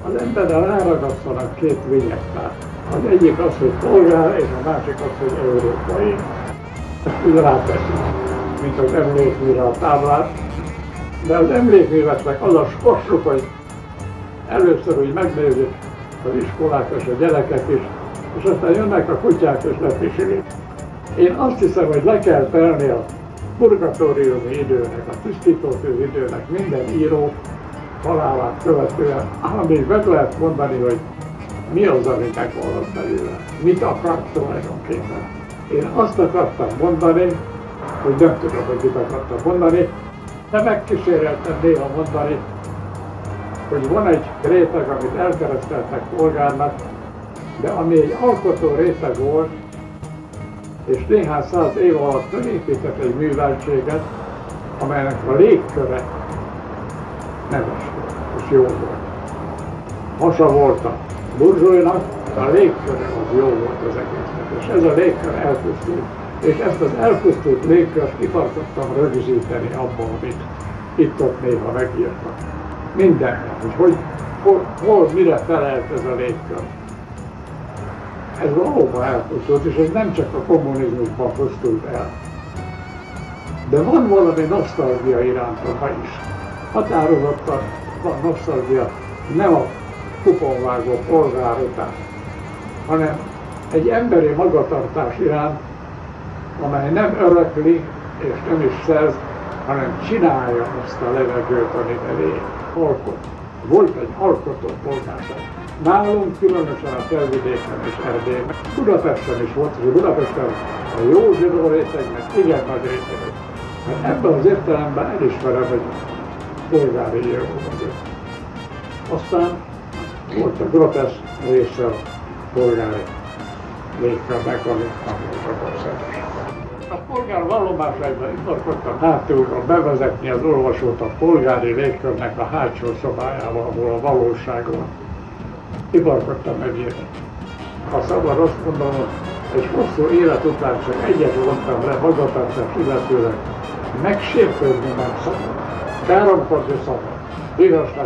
Az emberrel ráragasztanak két lényegtárt. Az egyik az, hogy polgár, és a másik az, hogy európai. Ezt ráteszik, mint az emlékműre a táblát. De az emlékműveknek az a sorsuk, hogy először úgy megnézik az iskolák és a gyerekek is, és aztán jönnek a kutyák és lepisilik. Én azt hiszem, hogy le kell telni a purgatóriumi időnek, a tisztítótű időnek minden író halálát követően, amíg meg lehet mondani, hogy mi az, ami megmaradt belőle, mit akart tulajdonképpen. Én azt akartam mondani, hogy nem tudom, hogy mit akartam mondani, de megkíséreltem néha mondani, hogy van egy réteg, amit elkereszteltek polgárnak, de ami egy alkotó réteg volt, és néhány száz év alatt felépített egy műveltséget, amelynek a légköre neves volt, és jó volt. Hasa volt a burzsóinak, a légköre az jó volt az egésznek, és ez a légkör elpusztult. És ezt az elpusztult légkört kitartottam rögzíteni abban, amit itt-ott néha megírtak. Mindenben, hogy hol mire felelt ez a légkör. Ez valóban elpusztult, és ez nem csak a kommunizmusban pusztult el. De van valami nosztalgia iránta ma is. Határozottan van nosztalgia, nem a kuponvágó polgár után, hanem egy emberi magatartás iránt, amely nem örökli és nem is szerz, hanem csinálja azt a levegőt, amit elég alkot. Volt egy alkotó polgárság. Nálunk különösen a Felvidéken és Erdélyben, Budapesten is volt, és Budapesten a jó zsidó rétegnek igen nagy réteg. Mert ebben az értelemben elismerem, hogy polgári író vagyok. Aztán volt a groteszk része a polgári légkörnek, amit nem volt a szerves. A polgár vallomásaiban iparkodtam hátulról bevezetni az olvasót a polgári légkörnek a hátsó szobájába, ahol a valóság van. Iparkodtam megírni. Ha szabad azt mondanom, egy hosszú élet után csak egyet vontam le magatartás illetőleg, megsértődni nem szabad. Káromkodni szabad.